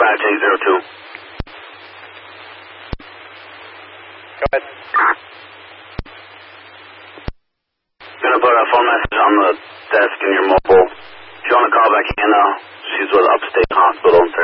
5J02. Go ahead. Gonna put a phone message on the desk in your mobile. If you want to call back in, she's with Upstate Hospital.